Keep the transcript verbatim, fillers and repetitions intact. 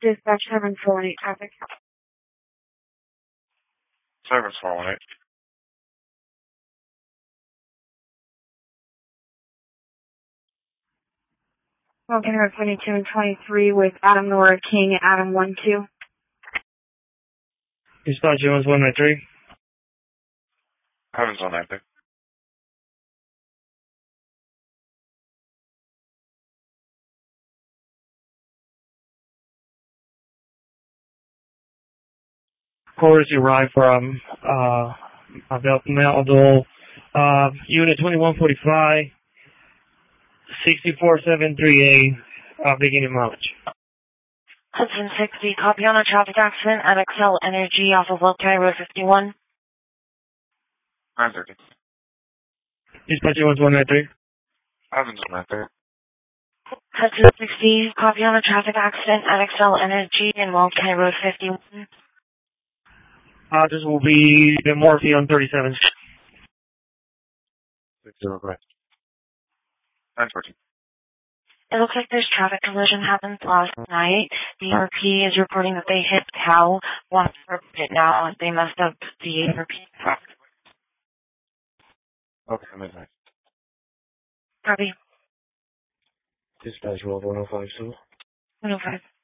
Dispatch seven four one eight traffic. Service four one eight. Welcome to twenty-two and twenty-three with Adam Nora King, Adam one two. Dispatch Evans one nine three. Evans one nine three. Courtesy ride from uh Maldol, uh unit twenty one forty five, sixty four seven three A, uh beginning mileage. Hudson sixty, copy on a traffic accident at Excel Energy off of Wilk County Road fifty-one. nine thirty. Dispatch Evans one nine three. Evans one nine three. Hudson sixty, copy on a traffic accident at Excel Energy in Wilk County Road fifty-one. Uh, this will be the Morphe on thirty-seven. six zero correct. nine fourteen. It looks like this traffic collision happened last night. The R P is reporting that they hit cow. We'll have to report it now. They messed up the R P. Okay, midnight. Copy. Dispatch one oh five two. one oh five.